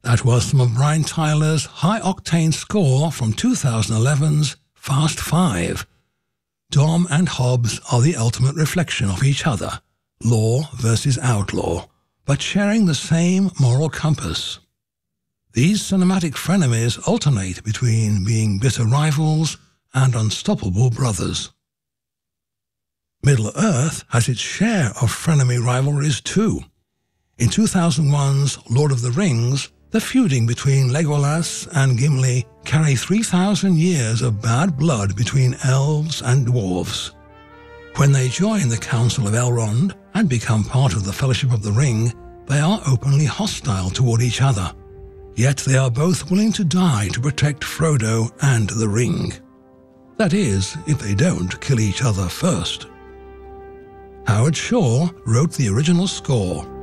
That was some of Brian Tyler's high-octane score from 2011's Fast Five. Dom and Hobbs are the ultimate reflection of each other, law versus outlaw, but sharing the same moral compass. These cinematic frenemies alternate between being bitter rivals and unstoppable brothers. Middle-earth has its share of frenemy rivalries too. In 2001's Lord of the Rings, the feuding between Legolas and Gimli carry 3,000 years of bad blood between elves and dwarves. When they join the Council of Elrond and become part of the Fellowship of the Ring, they are openly hostile toward each other. Yet they are both willing to die to protect Frodo and the Ring. That is, if they don't kill each other first. Howard Shore wrote the original score.